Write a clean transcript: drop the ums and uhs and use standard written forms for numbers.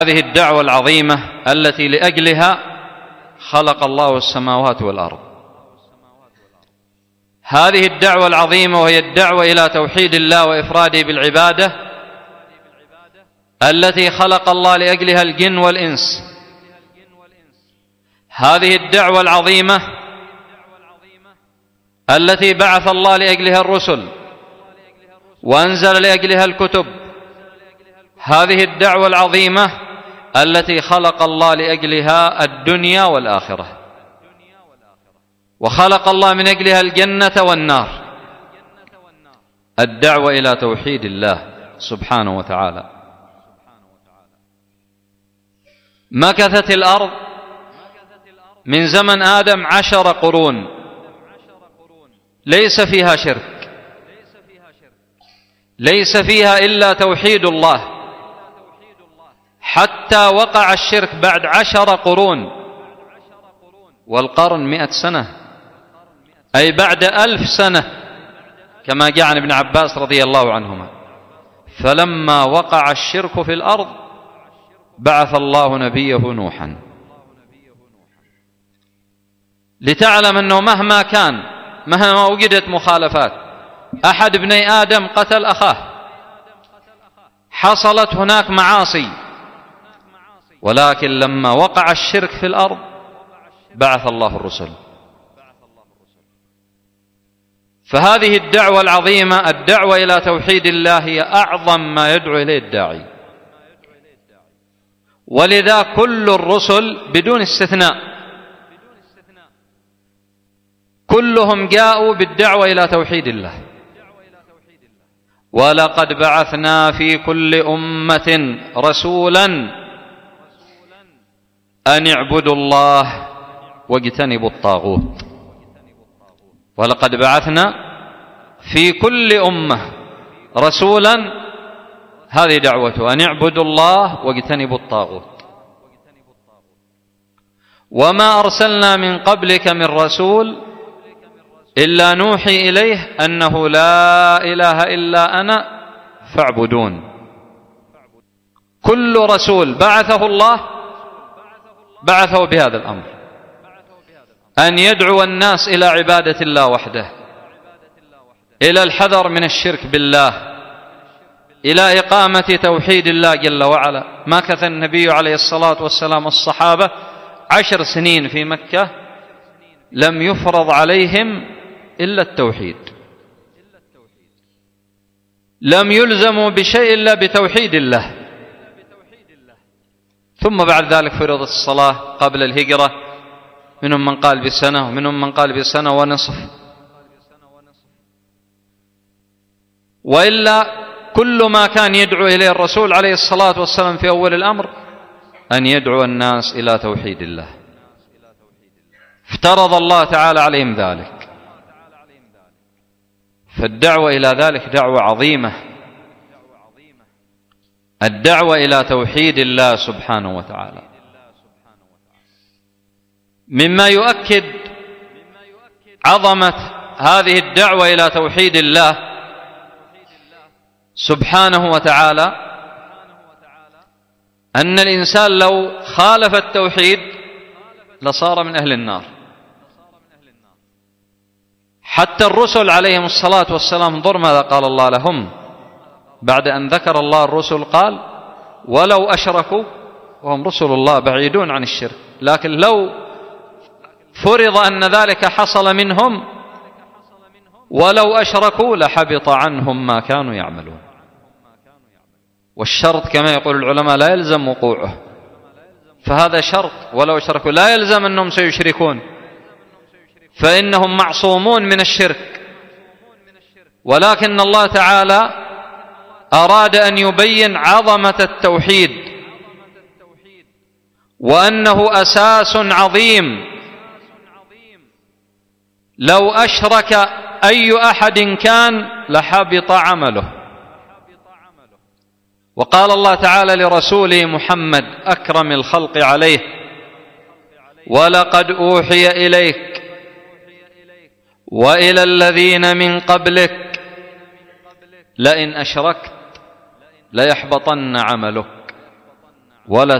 هذه الدعوة العظيمة التي لأجلها خلق الله السماوات والأرض، هذه الدعوة العظيمة وهي الدعوة إلى توحيد الله وإفراده بالعبادة التي خلق الله لأجلها الجن والإنس، هذه الدعوة العظيمة التي بعث الله لأجلها الرسل وأنزل لأجلها الكتب، هذه الدعوة العظيمة التي خلق الله لأجلها الدنيا والآخرة، وخلق الله من أجلها الجنة والنار، الدعوة إلى توحيد الله سبحانه وتعالى. مكثت الأرض من زمن آدم 10 قرون ليس فيها شرك، ليس فيها إلا توحيد الله، حتى وقع الشرك بعد 10 قرون، والقرن 100 سنة، أي بعد 1000 سنة كما جاء عن ابن عباس رضي الله عنهما. فلما وقع الشرك في الأرض بعث الله نبيه نوحا، لتعلم أنه مهما وجدت مخالفات، أحد ابني آدم قتل أخاه، حصلت هناك معاصي، ولكن لما وقع الشرك في الأرض بعث الله الرسل. فهذه الدعوة العظيمة، الدعوة إلى توحيد الله، هي أعظم ما يدعو إليه الداعي، ولذا كل الرسل بدون استثناء كلهم جاءوا بالدعوة إلى توحيد الله. ولقد بعثنا في كل أمة رسولا أن اعبدوا الله واجتنبوا الطاغوت. ولقد بعثنا في كل أمة رسولا، هذه دعوته، أن اعبدوا الله واجتنبوا الطاغوت. وما أرسلنا من قبلك من رسول إلا نوحي إليه أنه لا إله إلا أنا فاعبدون. كل رسول بعثه الله بعثه بهذا الأمر، أن يدعو الناس إلى عبادة الله وحده، إلى الحذر من الشرك بالله، إلى إقامة توحيد الله جل وعلا. مكث النبي عليه الصلاة والسلام الصحابة 10 سنين في مكة لم يفرض عليهم إلا التوحيد، لم يلزموا بشيء إلا بتوحيد الله. ثم بعد ذلك فرضت الصلاة قبل الهجرة، منهم من قال بسنة ومنهم من قال بسنة ونصف. وإلا كل ما كان يدعو إليه الرسول عليه الصلاة والسلام في أول الأمر أن يدعو الناس إلى توحيد الله، افترض الله تعالى عليهم ذلك. فالدعوة إلى ذلك دعوة عظيمة، الدعوة إلى توحيد الله سبحانه وتعالى. مما يؤكد عظمة هذه الدعوة إلى توحيد الله سبحانه وتعالى أن الإنسان لو خالف التوحيد لصار من أهل النار. حتى الرسل عليهم الصلاة والسلام، انظر ماذا قال الله لهم بعد أن ذكر الله الرسل، قال ولو أشركوا، وهم رسل الله بعيدون عن الشرك، لكن لو فرض أن ذلك حصل منهم ولو أشركوا لحبط عنهم ما كانوا يعملون. والشرط كما يقول العلماء لا يلزم وقوعه، فهذا شرط، ولو أشركوا لا يلزم أنهم سيشركون، فإنهم معصومون من الشرك. ولكن الله تعالى أراد أن يبين عظمة التوحيد وأنه أساس عظيم، لو أشرك أي أحد كان لحبط عمله. وقال الله تعالى لرسوله محمد أكرم الخلق عليه: ولقد أوحي إليك وإلى الذين من قبلك لئن أشركت ليحبطن عملك ولا